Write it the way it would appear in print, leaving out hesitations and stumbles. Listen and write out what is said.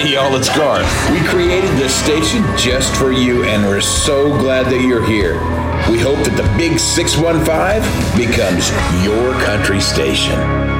Hey, y'all, it's Garth. We created this station just for you, and we're so glad that you're here. We hope that the Big 615 becomes your country station.